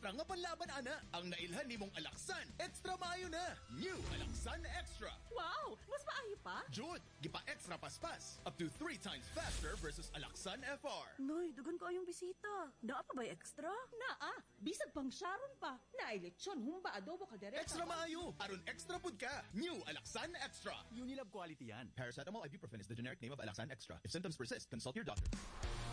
extra nga panlaban ana. Ang nailhan nimong Alaksan, extra maayo na. New Alaksan Extra. Wow! Mas maayo pa? Jud, gipa extra paspas. Up to 3 times faster versus Alaksan FR. Noy, dugan ko yung bisita. Naa pa ba extra? Naa, bisag pang Sharon pa. Nailetsyon, humba adobo kaldereta. Extra maayo, aron extra pud ka. New Alaksan Extra. Unilab quality yan. Paracetamol ibuprofen is the generic name of Alaksan Extra. If symptoms persist, consult your doctor.